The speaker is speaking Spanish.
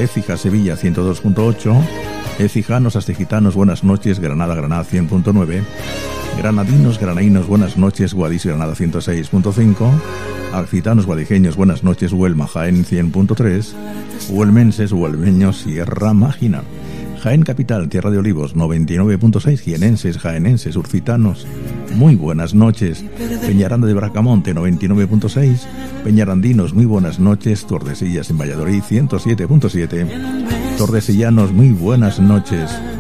Écija, Sevilla 102.8, Écijanos, Astigitanos, buenas noches, Granada, 100.9, Granadinos, Granainos, buenas noches, Guadix, Granada 106.5, Accitanos, Guadijeños, buenas noches, Huelma, Jaén 100.3, Huelmenses, Huelmeños, Sierra Mágina, Jaén Capital, Tierra de Olivos 99.6, jienenses, jaenenses, urcitanos, muy buenas noches, Peñaranda de Bracamonte 99.6, Peñarandinos, muy buenas noches, Tordesillas en Valladolid 107.7, Tordesillanos, muy buenas noches,